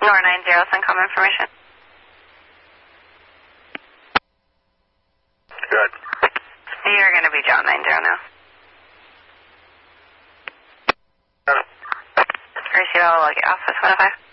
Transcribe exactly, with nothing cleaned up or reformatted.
Nor nine zero, CENTCOM information. Good. You're going to be John nine zero now. Got it. Receive all log Alpha seven oh five.